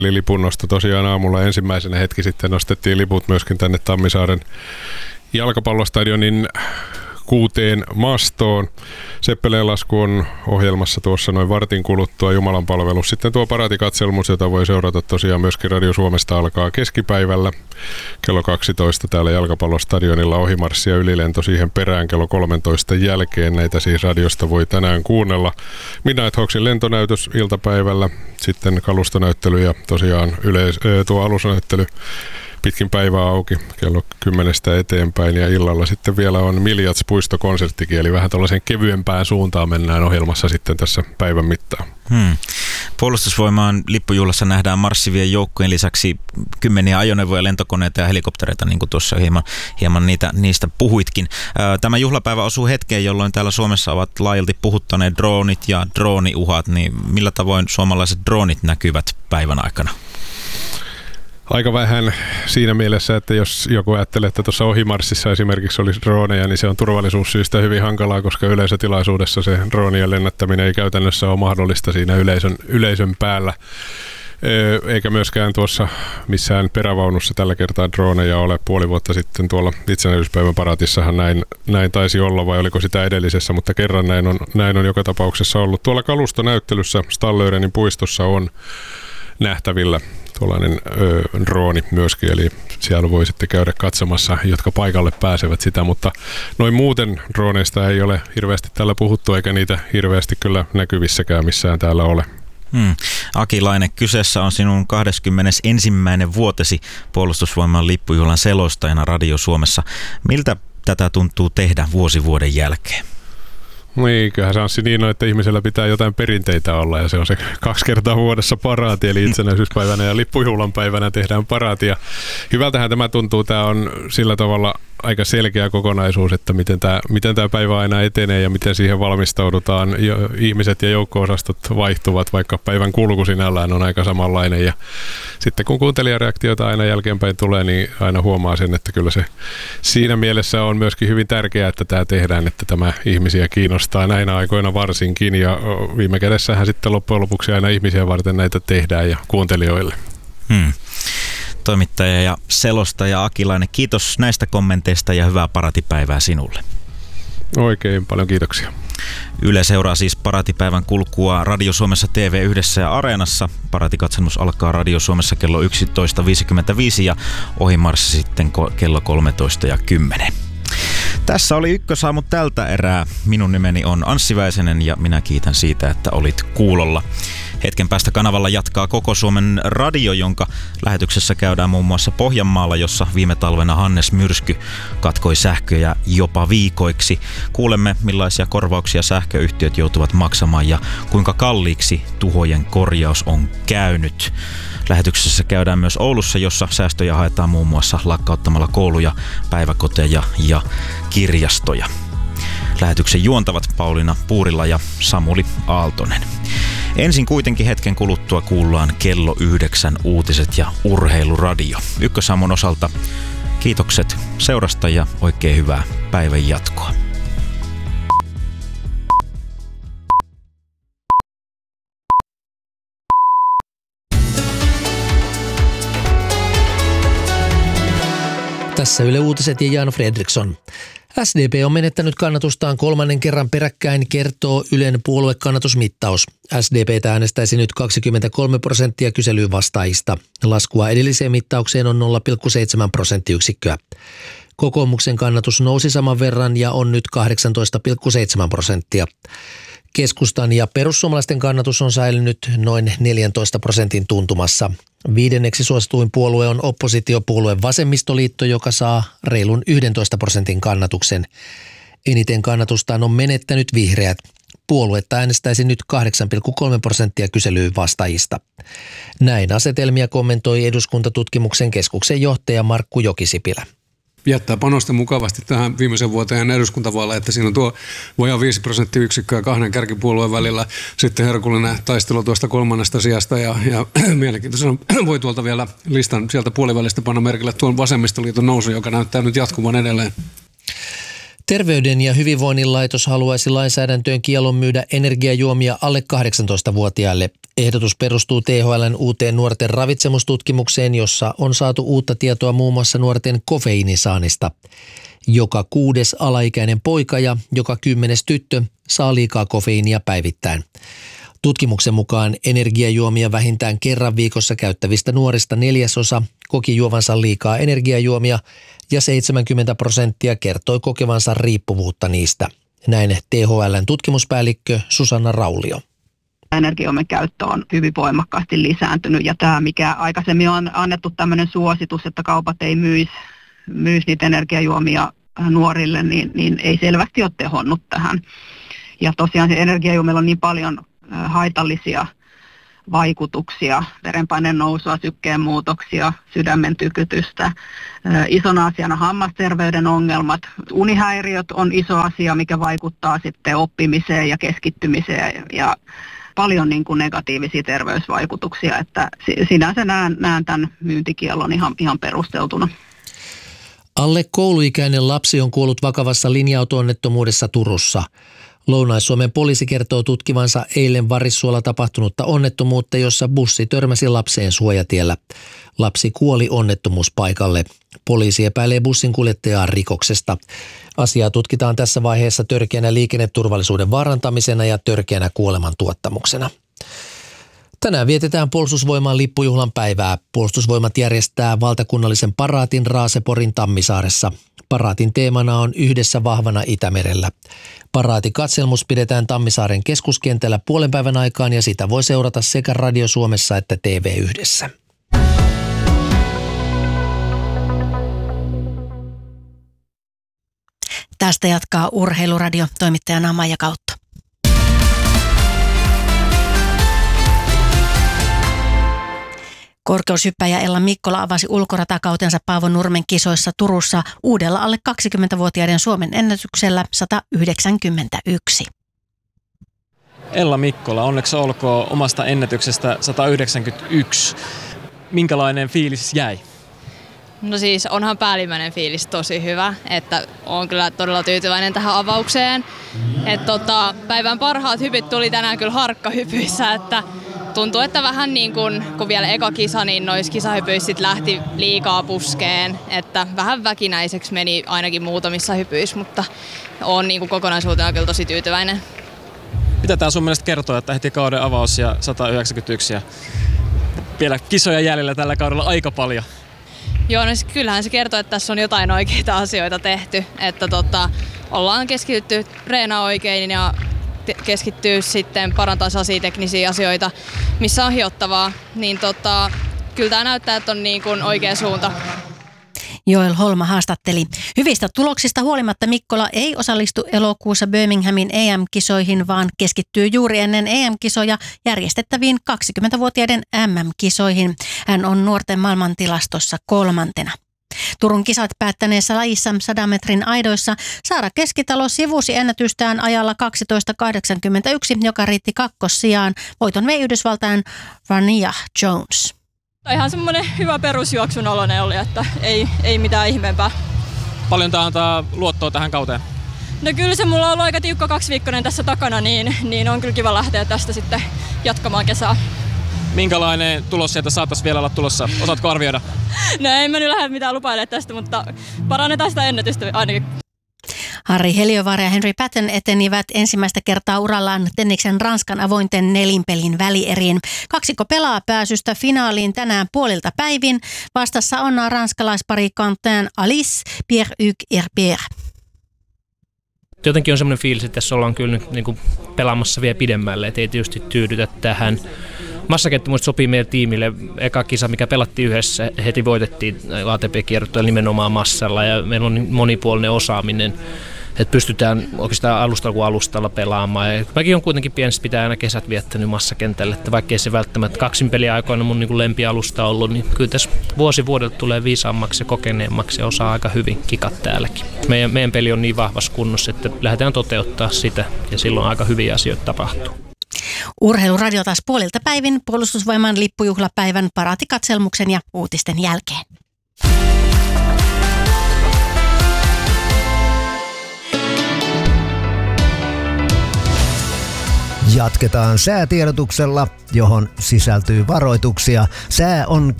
Eli lipunnosto tosiaan aamulla ensimmäisenä hetki sitten nostettiin liput myöskin tänne Tammisaaren jalkapallostadionin 6 mastoon. Seppeleen lasku on ohjelmassa tuossa noin vartin kuluttua, jumalanpalvelus. Sitten tuo paraatikatselmus, jota voi seurata tosiaan myöskin Radio Suomesta, alkaa keskipäivällä kello 12 täällä jalkapallostadionilla, ohimarssi ja ylilento siihen perään kello 13 jälkeen. Näitä siis radiosta voi tänään kuunnella. Midnight Hawksin lentonäytös iltapäivällä, sitten kalustonäyttely ja tosiaan tuo alusnäyttely pitkin päivää auki kello 10 eteenpäin, ja illalla sitten vielä on Miljats puistokonserttikin, eli vähän tuollaisen kevyempään suuntaan mennään ohjelmassa sitten tässä päivän mittaan. Puolustusvoimaan lippujuhlassa nähdään marssivien joukkojen lisäksi kymmeniä ajoneuvoja, lentokoneita ja helikoptereita, niin kuin tuossa hieman niistä puhuitkin. Tämä juhlapäivä osuu hetkeen, jolloin täällä Suomessa ovat laajalti puhuttaneet droonit ja drooniuhat, niin millä tavoin suomalaiset droonit näkyvät päivän aikana? Aika vähän siinä mielessä, että jos joku ajattelee, että tuossa ohimarssissa esimerkiksi olisi droneja, niin se on turvallisuussyistä hyvin hankalaa, koska yleisötilaisuudessa se droonien lennättäminen ei käytännössä ole mahdollista siinä yleisön päällä. Eikä myöskään tuossa missään perävaunussa tällä kertaa droneja ole. Puoli vuotta sitten tuolla itsenäisyyspäivän paraatissahan näin taisi olla, vai oliko sitä edellisessä, mutta kerran näin on joka tapauksessa ollut. Tuolla kalustonäyttelyssä Stallörenin puistossa on nähtävillä tuollainen drooni myöskin, eli siellä voi sitten käydä katsomassa, jotka paikalle pääsevät sitä, mutta noin muuten drooneista ei ole hirveästi täällä puhuttu, eikä niitä hirveästi kyllä näkyvissäkään missään täällä ole. Aki Laine, kyseessä on sinun 21. vuotesi Puolustusvoiman lippujuhlan selostajana Radio Suomessa. Miltä tätä tuntuu tehdä vuoden jälkeen? Niin, kyllähän Sanssi niin on, että ihmisellä pitää jotain perinteitä olla, ja se on se 2 kertaa vuodessa paraati, eli itsenäisyyspäivänä ja lippujuhlan päivänä tehdään paraati. Ja hyvältähän tämä tuntuu, tämä on sillä tavalla aika selkeä kokonaisuus, että miten tämä päivä aina etenee ja miten siihen valmistaudutaan. Ihmiset ja joukko-osastot vaihtuvat, vaikka päivän kulku sinällään on aika samanlainen. Ja sitten kun kuuntelijareaktioita aina jälkeenpäin tulee, niin aina huomaa sen, että kyllä se siinä mielessä on myöskin hyvin tärkeää, että tämä tehdään, että tämä ihmisiä kiinnostaa näinä aikoina varsinkin. Ja viime kädessähän sitten loppujen lopuksi aina ihmisiä varten näitä tehdään ja kuuntelijoille. Toimittaja ja selostaja Aki Laine, kiitos näistä kommenteista ja hyvää paraatipäivää sinulle. Oikein paljon kiitoksia. Yle seuraa siis paraatipäivän kulkua Radio Suomessa TV1 ja Areenassa. Paraatikatselmus alkaa Radio Suomessa kello 11.55 ja ohimarssi sitten kello 13.10. Tässä oli Ykkösaamu tältä erää. Minun nimeni on Anssi Väisänen ja minä kiitän siitä, että olit kuulolla. Hetken päästä kanavalla jatkaa Koko Suomen radio, jonka lähetyksessä käydään muun muassa Pohjanmaalla, jossa viime talvena Hannes myrsky katkoi sähköjä jopa viikoiksi. Kuulemme, millaisia korvauksia sähköyhtiöt joutuvat maksamaan ja kuinka kalliiksi tuhojen korjaus on käynyt. Lähetyksessä käydään myös Oulussa, jossa säästöjä haetaan muun muassa lakkauttamalla kouluja, päiväkoteja ja kirjastoja. Lähetyksen juontavat Pauliina Puurila ja Samuli Aaltonen. Ensin kuitenkin hetken kuluttua kuullaan kello 9 uutiset ja urheiluradio. Ykkösaamun osalta kiitokset seurasta ja oikein hyvää päivän jatkoa. Tässä Yle Uutiset ja Jan Fredriksson. SDP on menettänyt kannatustaan 3. kerran peräkkäin, kertoo Ylen puoluekannatusmittaus. SDP:tä äänestäisi nyt 23% kyselyyn vastaajista. Laskua edelliseen mittaukseen on 0,7 prosenttiyksikköä. Kokoomuksen kannatus nousi saman verran ja on nyt 18,7%. Keskustan ja perussuomalaisten kannatus on säilynyt noin 14% tuntumassa. 5. suosituin puolue on oppositiopuolue Vasemmistoliitto, joka saa reilun 11% kannatuksen. Eniten kannatustaan on menettänyt vihreät. Puoluetta äänestäisi nyt 8,3% kyselyyn vastaajista. Näin asetelmia kommentoi Eduskuntatutkimuksen keskuksen johtaja Markku Jokisipilä. Jättää panosta mukavasti tähän viimeisen vuoteen eduskuntavaaleja, että siinä on tuo vajaa 5% 2 kärkipuolueen välillä. Sitten herkullinen taistelu tuosta 3. sijasta ja mielenkiintoisena voi tuolta vielä listan sieltä puolivälistä panna merkille tuon Vasemmistoliiton nousu, joka näyttää nyt jatkuvan edelleen. Terveyden ja hyvinvoinnin laitos haluaisi lainsäädäntöön kiellon myydä energiajuomia alle 18-vuotiaille. Ehdotus perustuu THL:n uuteen nuorten ravitsemustutkimukseen, jossa on saatu uutta tietoa muun muassa nuorten kofeiinisaannista. Joka 6. alaikäinen poika ja joka 10. tyttö saa liikaa kofeiinia päivittäin. Tutkimuksen mukaan energiajuomia vähintään kerran viikossa käyttävistä nuorista 1/4 koki juovansa liikaa energiajuomia ja 70% kertoi kokevansa riippuvuutta niistä. Näin THL:n tutkimuspäällikkö Susanna Raulio. Energiajuomien käyttö on hyvin voimakkaasti lisääntynyt ja tämä, mikä aikaisemmin on annettu tämmöinen suositus, että kaupat ei myisi niitä energiajuomia nuorille, niin ei selvästi ole tehonnut tähän. Ja tosiaan se energiajuomilla on niin paljon haitallisia vaikutuksia, verenpaineen nousua, sykkeen muutoksia, sydämen tykytystä. Isona asiana hammasterveyden ongelmat. Unihäiriöt on iso asia, mikä vaikuttaa sitten oppimiseen ja keskittymiseen ja paljon niin kuin negatiivisia terveysvaikutuksia, että sinänsä näen tämän myyntikiellon ihan perusteltuna. Alle kouluikäinen lapsi on kuollut vakavassa linja-auto-onnettomuudessa Turussa. Lounais-Suomen poliisi kertoo tutkivansa eilen Varissuolla tapahtunutta onnettomuutta, jossa bussi törmäsi lapseen suojatiellä. Lapsi kuoli onnettomuuspaikalle. Poliisi epäilee bussin kuljettajaa rikoksesta. Asiaa tutkitaan tässä vaiheessa törkeänä liikenneturvallisuuden vaarantamisena ja törkeänä kuolemantuottamuksena. Tänään vietetään Puolustusvoimain lippujuhlan päivää. Puolustusvoimat järjestää valtakunnallisen paraatin Raaseporin Tammisaaressa. Paraatin teemana on Yhdessä vahvana Itämerellä. Paraatikatselmus pidetään Tammisaaren keskuskentällä puolen päivän aikaan ja sitä voi seurata sekä Radio Suomessa että TV1. Tästä jatkaa Urheiluradio, toimittajana Maija Kautto. Korkeushyppäjä Ella Mikkola avasi ulkoratakautensa Paavo Nurmen kisoissa Turussa uudella alle 20-vuotiaiden Suomen ennätyksellä 191. Ella Mikkola, onneksi olkoon omasta ennätyksestä 191. Minkälainen fiilis jäi? No siis onhan päällimmäinen fiilis tosi hyvä, että olen kyllä todella tyytyväinen tähän avaukseen. Että päivän parhaat hypyt tuli tänään kyllä harkkahypyissä, että tuntuu, että vähän niin kuin kun vielä eka kisa, niin noissa kisahypyissä lähti liikaa puskeen, että vähän väkinäiseksi meni ainakin muutamissa hypyissä, mutta olen niin kuin kokonaisuutena kyllä tosi tyytyväinen. Mitä tämä sun mielestä kertoo, että heti kauden avaus ja 191 ja vielä kisoja jäljellä tällä kaudella aika paljon? Joo, no kyllähän se kertoo, että tässä on jotain oikeita asioita tehty, että ollaan keskitytty treenaa oikein ja keskittyy sitten parantaa sellaisia teknisiä asioita, missä on hiottavaa, niin kyllä tämä näyttää, että on niin kuin oikea suunta. Joel Holma haastatteli. Hyvistä tuloksista huolimatta Mikkola ei osallistu elokuussa Birminghamin EM-kisoihin, vaan keskittyy juuri ennen EM-kisoja järjestettäviin 20-vuotiaiden MM-kisoihin. Hän on nuorten maailmantilastossa 3. Turun kisat päättäneessä lajissa 100 metrin aidoissa Saara Keskitalo sivusi ennätystään ajalla 12.81, joka riitti kakkossijaan. Voiton vei Yhdysvaltain Rania Jones. Ihan semmoinen hyvä perusjuoksun oloinen oli, että ei mitään ihmeempää. Paljon tämä antaa luottoa tähän kauteen? No kyllä se mulla on ollut aika tiukka 2-viikkoinen tässä takana, niin on kyllä kiva lähteä tästä sitten jatkamaan kesää. Minkälainen tulos sieltä saattaisi vielä olla tulossa? Osaatko arvioida? No ei mä nyt lähde mitään lupailemaan tästä, mutta parannetaan sitä ennätystä ainakin. Harri Heliövaara ja Henry Patton etenivät ensimmäistä kertaa urallaan tenniksen Ranskan avointen nelinpelin välieriin. Kaksikko pelaa pääsystä finaaliin tänään puolilta päivin. Vastassa on ranskalaispari Quentin Alice, Pierre-Hugues Herbert. Jotenkin on semmoinen fiilis, että tässä ollaan kyllä nyt niin kuin pelaamassa vielä pidemmälle, et ei tietysti tyydytä tähän. Massakenttä muista sopii meidän tiimille. Eka kisa, mikä pelattiin yhdessä, heti voitettiin ATP-kiertoilla nimenomaan massalla ja meillä on monipuolinen osaaminen, että pystytään oikeastaan alustalla kuin alustalla pelaamaan. Ja mäkin on kuitenkin pienestä pitää aina kesät viettänyt massakentälle, että vaikkei se välttämättä kaksinpeliaikoina mun niin lempialusta ollut, niin kyllä tässä vuosi vuodelta tulee viisaammaksi ja kokeneemmaksi ja osaa aika hyvin kikat täälläkin. Meidän peli on niin vahvassa kunnossa, että lähdetään toteuttaa sitä ja silloin aika hyviä asioita tapahtuu. Urheiluradio taas puolilta päivin Puolustusvoiman lippujuhlapäivän paraatikatselmuksen ja uutisten jälkeen. Jatketaan säätiedotuksella, johon sisältyy varoituksia. Sää on